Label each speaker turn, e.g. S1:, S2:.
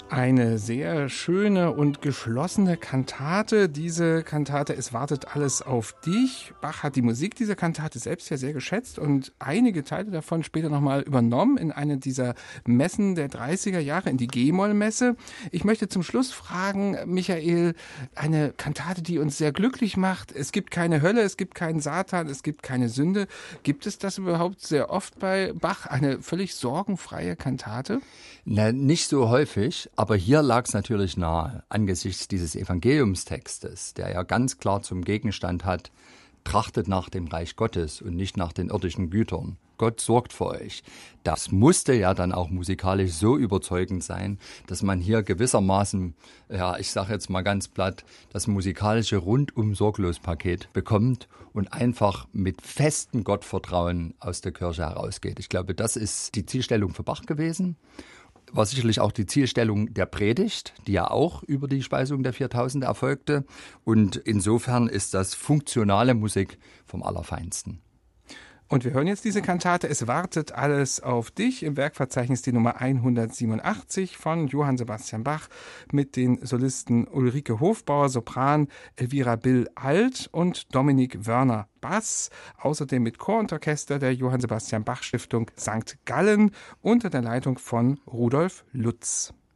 S1: Eine sehr schöne und geschlossene Kantate. Diese Kantate Es wartet alles auf dich. Bach hat die Musik dieser Kantate selbst ja sehr geschätzt und einige Teile davon später nochmal übernommen in eine dieser Messen der 30er Jahre, in die G-Moll-Messe. Ich möchte zum Schluss fragen, Michael, eine Kantate, die uns sehr glücklich macht. Es gibt keine Hölle, es gibt keinen Satan, es gibt keine Sünde. Gibt es das überhaupt sehr oft bei Bach? Eine völlig sorgenfreie Kantate?
S2: Na, nicht so häufig, aber hier lag es natürlich nahe, angesichts dieses Evangeliumstextes, der ja ganz klar zum Gegenstand hat, trachtet nach dem Reich Gottes und nicht nach den irdischen Gütern. Gott sorgt für euch. Das musste ja dann auch musikalisch so überzeugend sein, dass man hier gewissermaßen, ja, ich sage jetzt mal ganz platt, das musikalische Rundum-Sorglos-Paket bekommt und einfach mit festem Gottvertrauen aus der Kirche herausgeht. Ich glaube, das ist die Zielstellung für Bach gewesen. War sicherlich auch die Zielstellung der Predigt, die ja auch über die Speisung der 4000 erfolgte. Und insofern ist das funktionale Musik vom Allerfeinsten.
S1: Und wir hören jetzt diese Kantate Es wartet alles auf dich, im Werkverzeichnis die Nummer 187 von Johann Sebastian Bach mit den Solisten Ulrike Hofbauer, Sopran, Elvira Bill Alt und Dominik Wörner Bass, außerdem mit Chor und Orchester der Johann Sebastian Bach Stiftung St. Gallen unter der Leitung von Rudolf Lutz.